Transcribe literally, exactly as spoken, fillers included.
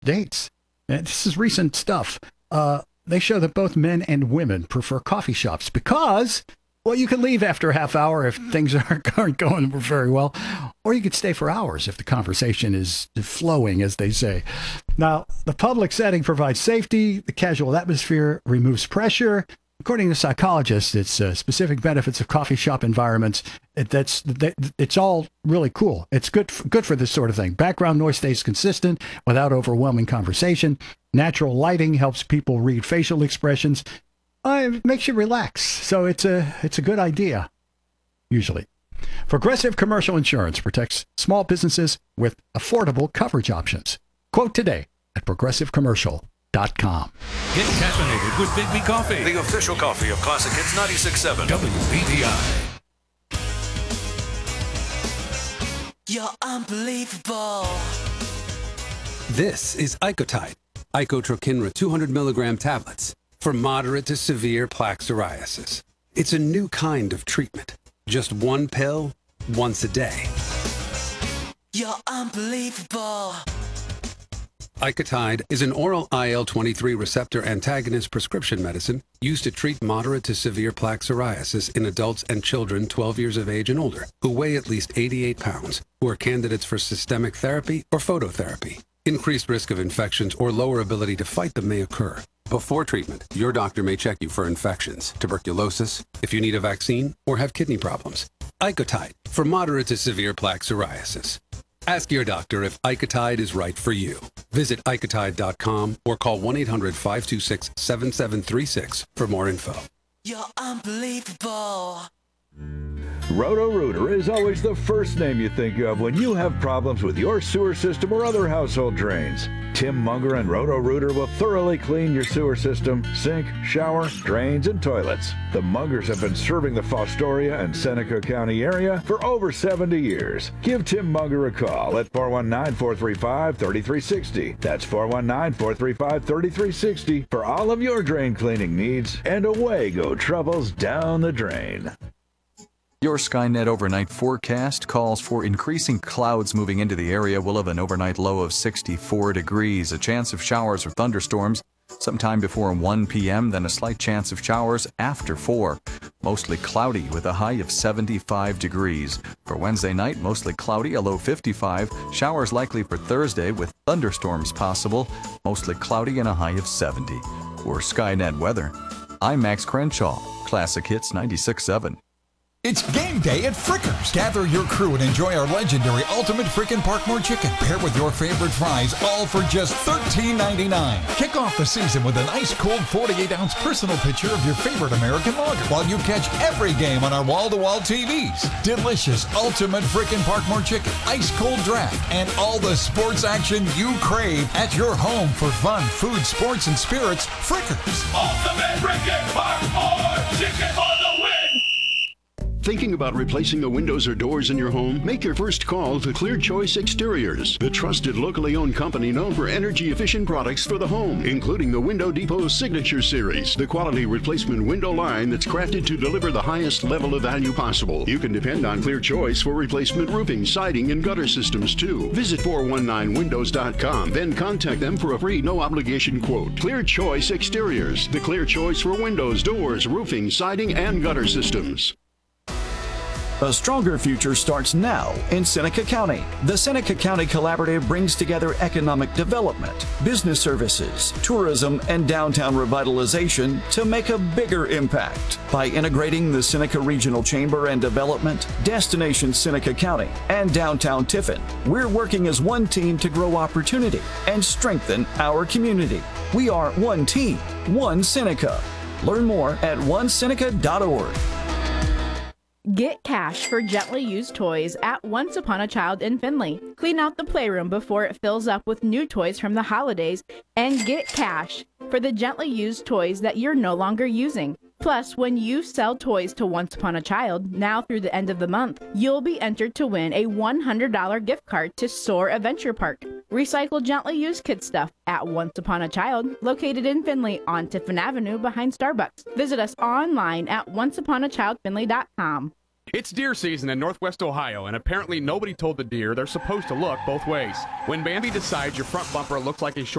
dates. And this is recent stuff. Uh, they show that both men and women prefer coffee shops because, well, you can leave after a half hour if things aren't, aren't going very well, or you could stay for hours if the conversation is flowing, as they say. Now, the public setting provides safety. The casual atmosphere removes pressure. According to psychologists, it's uh, specific benefits of coffee shop environments. It, that's that, it's all really cool. It's good for, good for this sort of thing. Background noise stays consistent without overwhelming conversation. Natural lighting helps people read facial expressions. Uh, it makes you relax. So it's a it's a good idea. Usually, Progressive Commercial Insurance protects small businesses with affordable coverage options. Quote today at progressive commercial dot com. Get caffeinated with Big B Coffee, the official coffee of Classic Hits ninety-six point seven W B T I. You're unbelievable. This is Icotide, Icotrokinra two hundred milligram tablets for moderate to severe plaque psoriasis. It's a new kind of treatment. Just one pill, once a day. You're unbelievable. Icotide is an oral I L twenty-three receptor antagonist prescription medicine used to treat moderate to severe plaque psoriasis in adults and children twelve years of age and older who weigh at least eighty-eight pounds, who are candidates for systemic therapy or phototherapy. Increased risk of infections or lower ability to fight them may occur. Before treatment, your doctor may check you for infections, tuberculosis, if you need a vaccine, or have kidney problems. Icotide for moderate to severe plaque psoriasis. Ask your doctor if Icotide is right for you. Visit icotide dot com or call one eight hundred five two six seven seven three six for more info. You're unbelievable. Roto-Rooter is always the first name you think of when you have problems with your sewer system or other household drains. Tim Munger and Roto-Rooter will thoroughly clean your sewer system, sink, shower, drains, and toilets. The Mungers have been serving the Fostoria and Seneca County area for over seventy years. Give Tim Munger a call at four one nine, four three five, three three six zero. That's four one nine, four three five, three three six zero for all of your drain cleaning needs, and away go troubles down the drain. Your Skynet overnight forecast calls for increasing clouds moving into the area. We'll have an overnight low of sixty-four degrees, a chance of showers or thunderstorms sometime before one p.m., then a slight chance of showers after four. Mostly cloudy with a high of seventy-five degrees. For Wednesday night, mostly cloudy, a low fifty-five. Showers likely for Thursday with thunderstorms possible, mostly cloudy and a high of seventy. For Skynet weather, I'm Max Crenshaw, Classic Hits ninety-six point seven. It's game day at Frickers. Gather your crew and enjoy our legendary Ultimate Frickin' Parkmore Chicken, paired with your favorite fries, all for just thirteen ninety-nine. Kick off the season with an ice-cold forty-eight ounce personal picture of your favorite American lager, while you catch every game on our wall-to-wall T Vs. Delicious Ultimate Frickin' Parkmore Chicken, ice-cold draft, and all the sports action you crave at your home for fun, food, sports, and spirits. Frickers. Ultimate Frickin' Parkmore Chicken for the win! Thinking about replacing the windows or doors in your home? Make your first call to Clear Choice Exteriors, the trusted locally owned company known for energy-efficient products for the home, including the Window Depot Signature Series, the quality replacement window line that's crafted to deliver the highest level of value possible. You can depend on Clear Choice for replacement roofing, siding, and gutter systems, too. Visit four one nine windows dot com, then contact them for a free, no-obligation quote. Clear Choice Exteriors, the clear choice for windows, doors, roofing, siding, and gutter systems. A stronger future starts now in Seneca County. The Seneca County Collaborative brings together economic development, business services, tourism, and downtown revitalization to make a bigger impact. By integrating the Seneca Regional Chamber and Development, Destination Seneca County, and Downtown Tiffin, we're working as one team to grow opportunity and strengthen our community. We are one team, one Seneca. Learn more at one seneca dot org. Get cash for gently used toys at Once Upon a Child in Findlay. Clean out the playroom before it fills up with new toys from the holidays, and get cash for the gently used toys that you're no longer using. Plus, when you sell toys to Once Upon a Child, now through the end of the month, you'll be entered to win a one hundred dollars gift card to Soar Adventure Park. Recycle gently used kid stuff at Once Upon a Child, located in Findlay on Tiffin Avenue behind Starbucks. Visit us online at once upon a child findlay dot com. It's deer season in Northwest Ohio, and apparently nobody told the deer they're supposed to look both ways. When Bambi decides your front bumper looks like a short